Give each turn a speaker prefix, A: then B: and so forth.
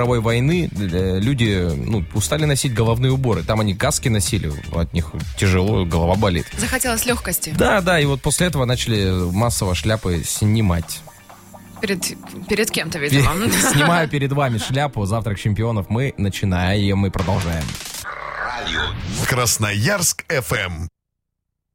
A: мировой войны люди устали носить головные уборы. Там они каски носили, от них тяжело, голова болит.
B: Захотелось легкости.
A: Да, и вот после этого начали массово шляпы снимать.
B: Перед кем-то, видимо.
A: Снимаю перед вами шляпу. Завтрак чемпионов. Мы начинаем, мы продолжаем.
C: Красноярск FM.